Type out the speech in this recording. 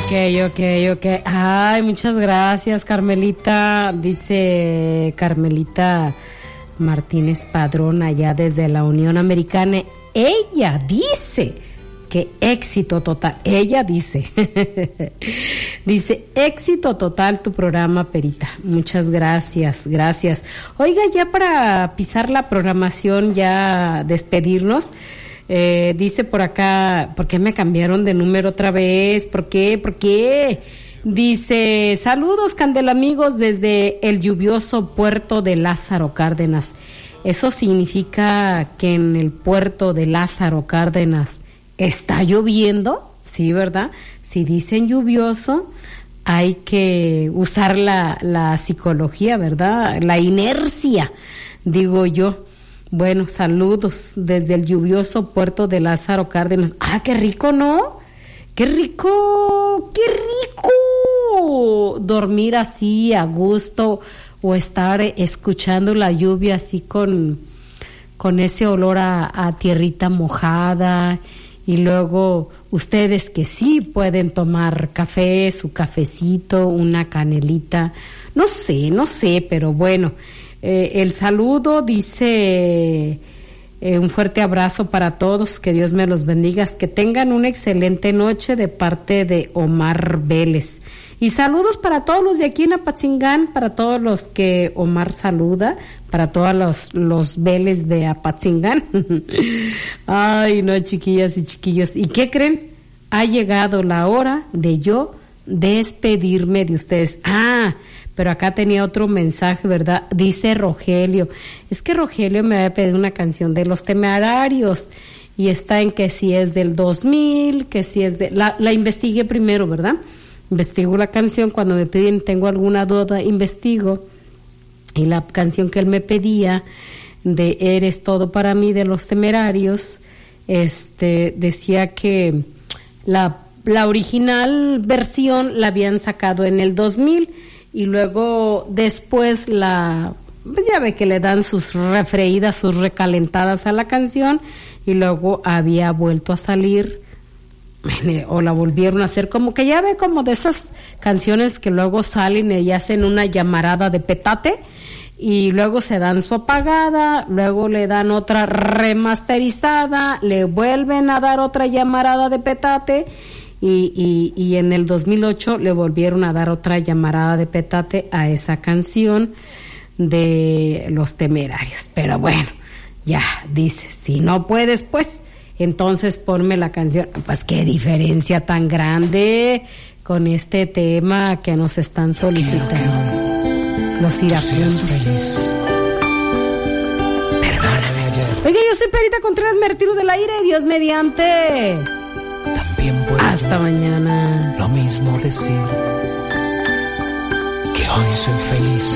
Ok. Ay, muchas gracias, Carmelita. Dice Carmelita Martínez Padrón, allá desde la Unión Americana. Ella dice que éxito total. Ella dice. Dice, éxito total tu programa, Perita. Muchas gracias. Oiga, ya para pisar la programación, ya despedirnos. Dice por acá, ¿por qué me cambiaron de número otra vez? ¿Por qué? Dice, saludos, Candelamigos, desde el lluvioso puerto de Lázaro Cárdenas. Eso significa que en el puerto de Lázaro Cárdenas está lloviendo, sí, ¿verdad? Si dicen lluvioso, hay que usar la psicología, ¿verdad? La inercia, digo yo. Bueno, saludos desde el lluvioso puerto de Lázaro Cárdenas. ¡Ah, qué rico!, ¿no? ¡Qué rico! Dormir así a gusto o estar escuchando la lluvia así con ese olor a tierrita mojada. Y luego ustedes que sí pueden tomar café, su cafecito, una canelita. No sé, pero bueno. El saludo dice, un fuerte abrazo para todos, que Dios me los bendiga, que tengan una excelente noche de parte de Omar Vélez. Y saludos para todos los de aquí en Apatzingán, para todos los que Omar saluda, para todos los Vélez de Apatzingán. Ay, no, chiquillas y chiquillos. ¿Y qué creen? Ha llegado la hora de yo despedirme de ustedes. Pero acá tenía otro mensaje, ¿verdad? Dice Rogelio. Es que Rogelio me había pedido una canción de Los Temerarios. Y está en que si es del 2000, que si es de... La investigué primero, ¿verdad? Investigo la canción. Cuando me piden, tengo alguna duda, investigo. Y la canción que él me pedía, de Eres Todo Para Mí, de Los Temerarios, decía que la original versión la habían sacado en el 2000. Y luego después pues ya ve que le dan sus refreídas, sus recalentadas a la canción, y luego había vuelto a salir, o la volvieron a hacer, como que ya ve como de esas canciones que luego salen y hacen una llamarada de petate, y luego se dan su apagada, luego le dan otra remasterizada, le vuelven a dar otra llamarada de petate, y en el 2008 le volvieron a dar otra llamarada de petate a esa canción de Los Temerarios. Pero bueno, ya dice, si no puedes, pues entonces ponme la canción. Pues qué diferencia tan grande con este tema que nos están solicitando los iracundos. Perdóname. Oiga, yo soy Perita Contreras, me retiro del aire, Dios mediante. Hasta mañana. Lo mismo decir que hoy soy feliz.